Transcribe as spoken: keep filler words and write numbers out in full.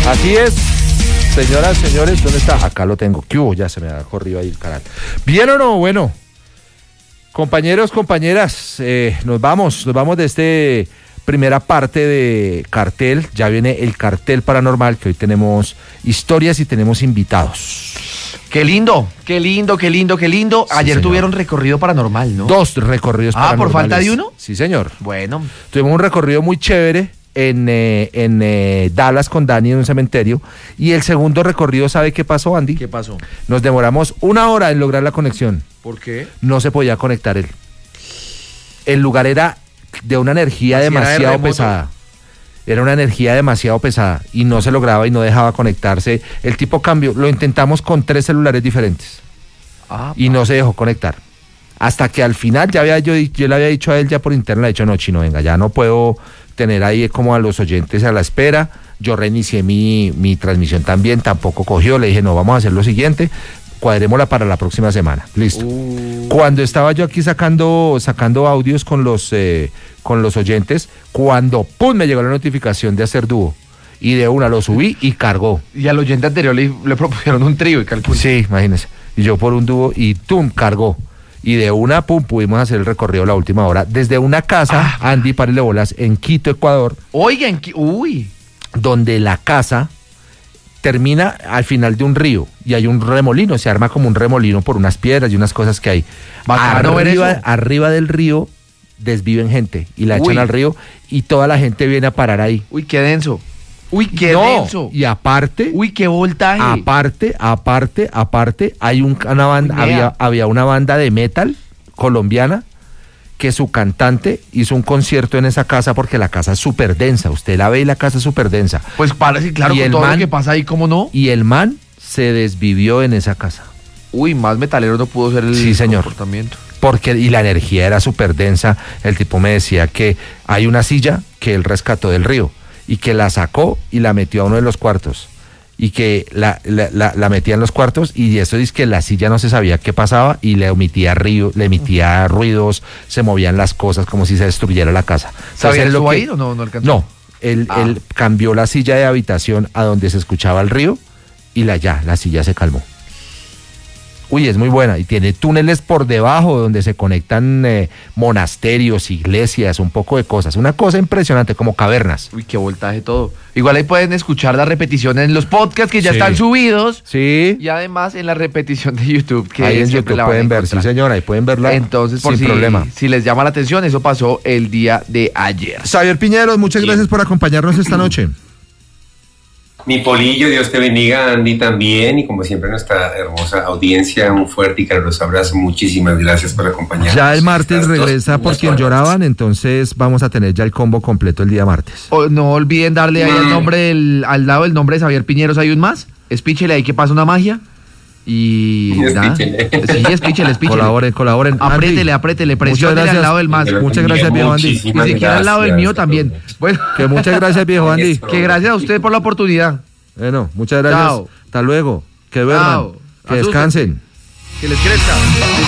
Así es, señoras, señores, ¿dónde está? Acá lo tengo. ¿Qué hubo? Ya se me ha corrido ahí el canal. ¿Bien o no? Bueno, compañeros, compañeras, eh, nos vamos, nos vamos de este primera parte de cartel. Ya viene el cartel paranormal, que hoy tenemos historias y tenemos invitados. Qué lindo, qué lindo, qué lindo, qué lindo. Sí, Ayer señor. tuvieron recorrido paranormal, ¿no? Dos recorridos Ah, paranormales. ¿por falta de uno? Sí, señor. Bueno. Tuvimos un recorrido muy chévere en, eh, en eh, Dallas con Dani en un cementerio. Y el segundo recorrido, ¿sabe qué pasó, Andy? ¿Qué pasó? Nos demoramos una hora en lograr la conexión. ¿Por qué? No se podía conectar él. El lugar era de una energía Así era de demasiado remoto. pesada. Era una energía demasiado pesada y no se lograba y no dejaba conectarse. El tipo cambió, lo intentamos con tres celulares diferentes Ah, y no se dejó conectar. Hasta que al final ya había yo, yo le había dicho a él ya por interno, le he dicho, no, Chino, venga, ya no puedo tener ahí como a los oyentes a la espera. Yo reinicié mi, mi transmisión también, tampoco cogió, le dije, no, vamos a hacer lo siguiente, cuadrémosla para la próxima semana. Listo. Uh. Cuando estaba yo aquí sacando, sacando audios con los, eh, con los oyentes, cuando pum me llegó la notificación de hacer dúo. Y de una lo subí y cargó. Y al oyente anterior le, le propusieron un trío y calculó. Sí, imagínese. Y yo por un dúo y tum, cargó. Y de una, pum, pudimos hacer el recorrido la última hora. Desde una casa, Ah. Andy, párele bolas, en Quito, Ecuador, Oigan, ¿qué? Uy. donde la casa termina al final de un río y hay un remolino, se arma como un remolino por unas piedras y unas cosas que hay. Bacano ver Arriba, eso. arriba del río desviven gente y la Uy. echan al río y toda la gente viene a parar ahí. Uy, qué denso. Uy, qué No, denso. y aparte, Uy, qué voltaje. aparte, aparte, aparte, hay un, una banda, Uy, había, mea. había una banda de metal colombiana que su cantante hizo un concierto en esa casa porque la casa es súper densa. Usted la ve y la casa es súper densa. Pues para sí, claro, Y con el todo man- lo que pasa ahí, ¿cómo no? Y el man se desvivió en esa casa. Uy, más metalero no pudo ser el Sí, señor. comportamiento. Porque, y la energía era súper densa. El tipo me decía que hay una silla que él rescató del río y que la sacó y la metió a uno de los cuartos. Y que la, la, la, la metía en los cuartos y eso es que la silla no se sabía qué pasaba y le emitía río, le emitía ruidos, se movían las cosas como si se destruyera la casa. ¿Sabía él eso lo que- ahí o no, no alcanzó? No, él, Ah. él cambió la silla de habitación a donde se escuchaba el río y la ya, la silla se calmó. Uy, es muy buena y tiene túneles por debajo donde se conectan eh, monasterios, iglesias, un poco de cosas. Una cosa impresionante, como cavernas. Uy, qué voltaje todo. Igual ahí pueden escuchar la repetición en los podcasts que ya Sí. están subidos. Sí, Y además en la repetición de YouTube que ahí en siempre YouTube la van a pueden ver, sí encontrar. señora, ahí pueden verla Entonces, por sin si, problema. si les llama la atención, eso pasó el día de ayer. Xavier Piñeros, muchas gracias por acompañarnos esta noche. Mi Polillo, Dios te bendiga, Andy también, y como siempre nuestra hermosa audiencia, un fuerte y caluroso abrazo, muchísimas gracias por acompañarnos. Ya el martes Estas dos regresa por lindas quien horas. lloraban, entonces vamos a tener ya el combo completo el día martes. O, no olviden darle ahí el nombre del, al lado del nombre de Xavier Piñeros, hay un más. Espíchele ahí que pasa una magia. Y nada. Espíchele. Sí, espíchele, espíchele. Colaboren, colaboren. Apriétele, Andy, apriétele, muchas presiónele al gracias. lado del más. Que lo Muchas gracias, bendiga, viejo Andy. Y muchísimas si quiere al lado del gracias mío a también. todos. Bueno, Que muchas gracias, viejo Andy. Eso. que gracias a usted por la oportunidad. Bueno, muchas gracias. Chao. Hasta luego. Que duerman. Chao. Que Asústense. descansen. Que les crezca.